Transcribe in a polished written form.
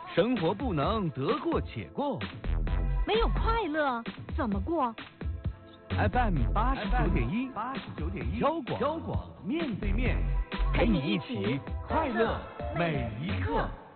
生活不能得过且过， 没有快乐怎么过 ？FM 89.1，交广面对面，陪你一起快乐每一刻。